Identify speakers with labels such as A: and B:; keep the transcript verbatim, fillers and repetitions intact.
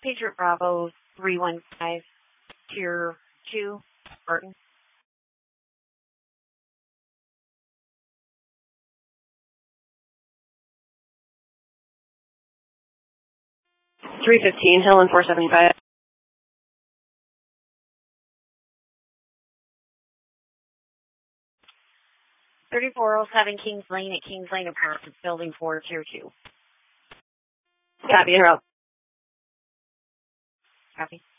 A: Patriot Bravo three one five, Tier two, Spartan.
B: three fifteen, Helen four seventy-five.
A: thirty-four oh seven Kings Lane at Kings Lane Apartments, Building four, Tier two.
B: Copy, en route.
A: Copy.